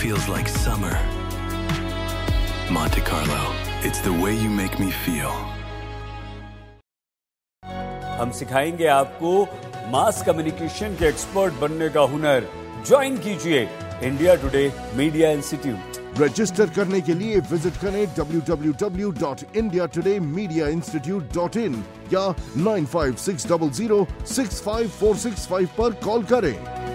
feels like summer. Monte Carlo, it's the way you make me feel. हम सिखाएंगे आपको mass communication के expert बनने का हुनर। ज्वाइन कीजिए India today media institute. Register करने के लिए विजिट करें www.indiatodayMediaInstitute.in या 9560065465 पर कॉल करें।